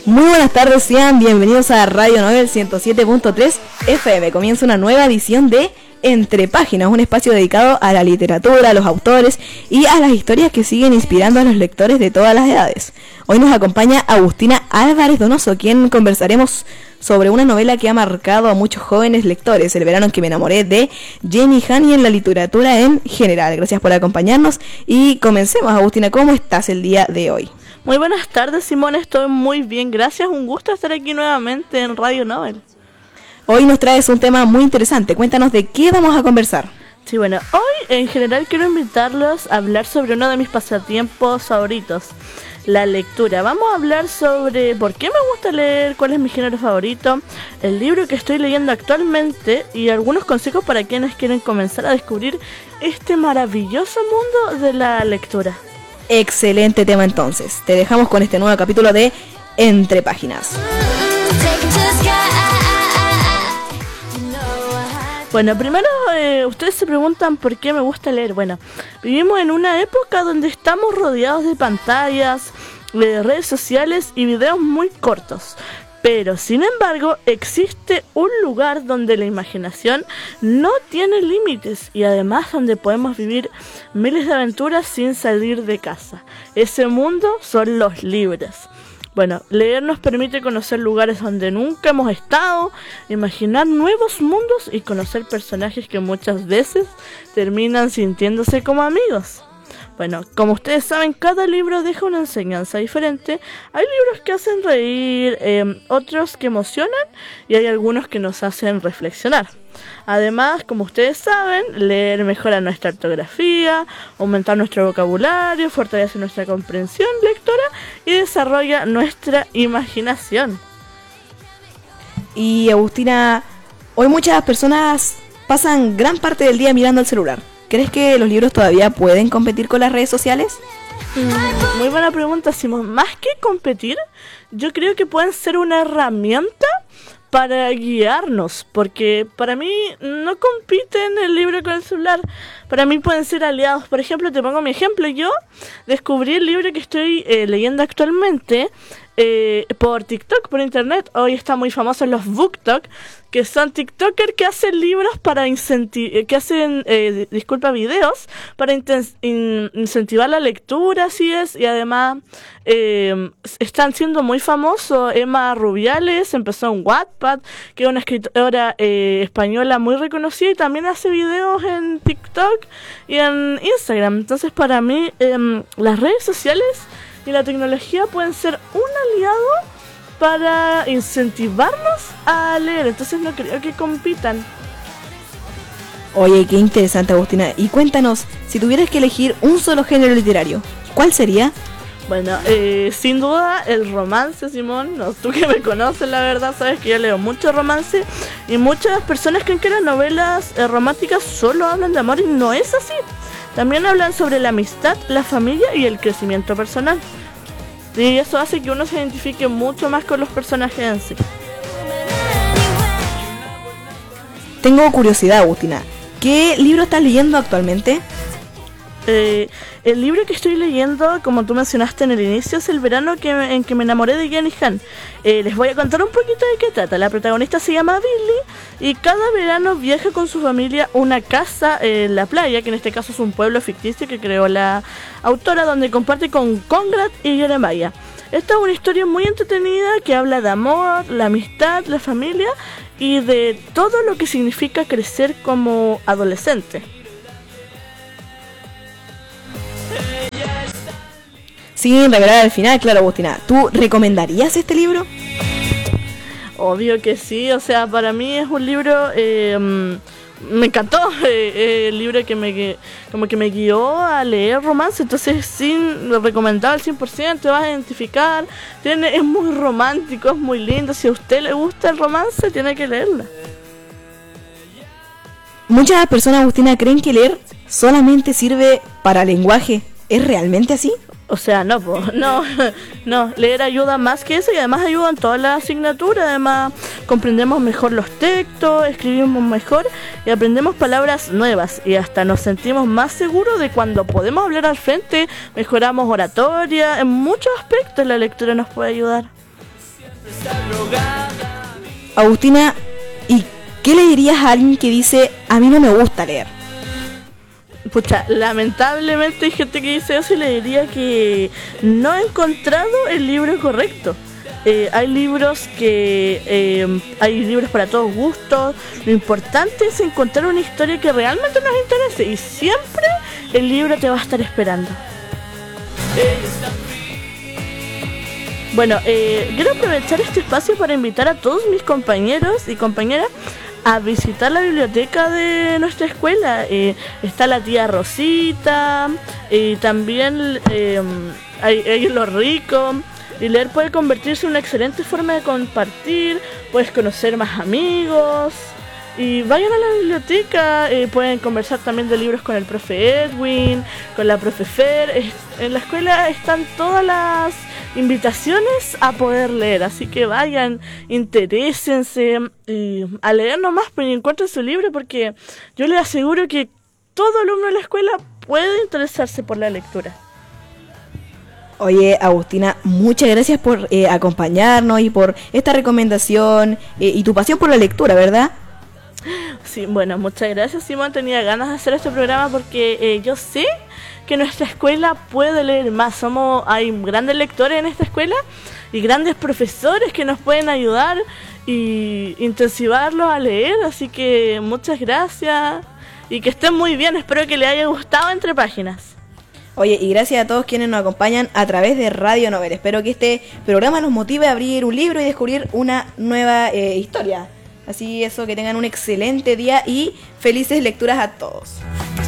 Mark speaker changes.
Speaker 1: Muy buenas tardes, sean bienvenidos a Radio Nobel 107.3 FM. Comienza una nueva edición de Entre Páginas, un espacio dedicado a la literatura, a los autores y a las historias que siguen inspirando a los lectores de todas las edades. Hoy nos acompaña Agustina Álvarez Donoso, quien conversaremos sobre una novela que ha marcado a muchos jóvenes lectores, El verano en que me enamoré, de Jenny Han, y en la literatura en general. Gracias por acompañarnos y comencemos. Agustina, ¿cómo estás el día de hoy?
Speaker 2: Muy buenas tardes, Simón, estoy muy bien, gracias, un gusto estar aquí nuevamente en Radio Nobel.
Speaker 1: Hoy nos traes un tema muy interesante, cuéntanos de qué vamos a conversar.
Speaker 2: Sí, bueno, hoy en general quiero invitarlos a hablar sobre uno de mis pasatiempos favoritos, la lectura. Vamos a hablar sobre por qué me gusta leer, cuál es mi género favorito, el libro que estoy leyendo actualmente y algunos consejos para quienes quieren comenzar a descubrir este maravilloso mundo de la lectura.
Speaker 1: Excelente tema entonces. Te dejamos con este nuevo capítulo de Entre Páginas.
Speaker 2: Bueno, primero ustedes se preguntan por qué me gusta leer. Bueno, vivimos en una época donde estamos rodeados de pantallas, de redes sociales y videos muy cortos. Pero, sin embargo, existe un lugar donde la imaginación no tiene límites y además donde podemos vivir miles de aventuras sin salir de casa. Ese mundo son los libros. Bueno, leer nos permite conocer lugares donde nunca hemos estado, imaginar nuevos mundos y conocer personajes que muchas veces terminan sintiéndose como amigos. Bueno, como ustedes saben, cada libro deja una enseñanza diferente. Hay libros que hacen reír, otros que emocionan y hay algunos que nos hacen reflexionar. Además, como ustedes saben, leer mejora nuestra ortografía, aumenta nuestro vocabulario, fortalece nuestra comprensión lectora y desarrolla nuestra imaginación.
Speaker 1: Y Agustina, hoy muchas personas pasan gran parte del día mirando el celular. ¿Crees que los libros todavía pueden competir con las redes sociales?
Speaker 2: Muy buena pregunta, Simón. Más que competir, yo creo que pueden ser una herramienta para guiarnos, porque para mí no compiten el libro con el celular, para mí pueden ser aliados. Por ejemplo, te pongo mi ejemplo, yo descubrí el libro que estoy leyendo actualmente por TikTok, por internet. Hoy están muy famosos los BookTok, que son TikTokers que hacen libros para videos para incentivar la lectura, así es, y además están siendo muy famosos. Emma Rubiales empezó en Wattpad, que es una escritora española muy reconocida y también hace videos en TikTok y en Instagram. Entonces, para mí, las redes sociales y la tecnología pueden ser un aliado para incentivarnos a leer. Entonces no creo que compitan.
Speaker 1: Oye, qué interesante, Agustina. Y cuéntanos, si tuvieras que elegir un solo género literario, ¿cuál sería?
Speaker 2: Bueno, sin duda el romance, Simón. No, tú que me conoces, la verdad, sabes que yo leo mucho romance. Y muchas personas creen que las novelas románticas solo hablan de amor y no es así. También hablan sobre la amistad, la familia y el crecimiento personal. Y eso hace que uno se identifique mucho más con los personajes en sí.
Speaker 1: Tengo curiosidad, Agustina. ¿Qué libro estás leyendo actualmente?
Speaker 2: El libro que estoy leyendo, como tú mencionaste en el inicio, es El verano en que me enamoré, de Jenny Han. Les voy a contar un poquito de qué trata. La protagonista se llama Billy y cada verano viaja con su familia a una casa en la playa, que en este caso es un pueblo ficticio que creó la autora, donde comparte con Conrad y Jeremiah. Esta es una historia muy entretenida que habla de amor, la amistad, la familia y de todo lo que significa crecer como adolescente.
Speaker 1: Sin revelar al final, claro, Agustina, ¿tú recomendarías este libro?
Speaker 2: Obvio que sí, o sea, para mí es un libro, me encantó, el libro que me guió a leer romance. Entonces sí, lo recomendaba al 100%, te vas a identificar, es muy romántico, es muy lindo. Si a usted le gusta el romance, tiene que leerla.
Speaker 1: Muchas personas, Agustina, creen que leer solamente sirve para lenguaje. ¿Es realmente así?
Speaker 2: O sea, no, leer ayuda más que eso y además ayuda en todas las asignaturas. Además, comprendemos mejor los textos, escribimos mejor y aprendemos palabras nuevas y hasta nos sentimos más seguros de cuando podemos hablar al frente, mejoramos oratoria. En muchos aspectos la lectura nos puede ayudar.
Speaker 1: Agustina, ¿y qué le dirías a alguien que dice, a mí no me gusta leer?
Speaker 2: Pucha, lamentablemente hay gente que dice eso y le diría que no he encontrado el libro correcto. Hay libros hay libros para todos gustos. Lo importante es encontrar una historia que realmente nos interese y siempre el libro te va a estar esperando. Bueno, quiero aprovechar este espacio para invitar a todos mis compañeros y compañeras a visitar la biblioteca de nuestra escuela. Está la tía Rosita, también hay los ricos. Y leer puede convertirse en una excelente forma de compartir, puedes conocer más amigos. Y vayan a la biblioteca, pueden conversar también de libros con el profe Edwin, con la profe Fer. En la escuela están todas las invitaciones a poder leer, así que vayan, interésense a leer nomás, pues, y encuentren su libro, porque yo les aseguro que todo alumno de la escuela puede interesarse por la lectura.
Speaker 1: Oye, Agustina, muchas gracias por acompañarnos y por esta recomendación y tu pasión por la lectura, ¿verdad?
Speaker 2: Sí, bueno, muchas gracias, Simón. Tenía ganas de hacer este programa porque yo sé que nuestra escuela puede leer más. Hay grandes lectores en esta escuela y grandes profesores que nos pueden ayudar y incentivarlos a leer. Así que muchas gracias y que estén muy bien. Espero que les haya gustado Entre Páginas.
Speaker 1: Oye, y gracias a todos quienes nos acompañan a través de Radio Novel. Espero que este programa nos motive a abrir un libro y descubrir una nueva historia. Así eso, que tengan un excelente día y felices lecturas a todos.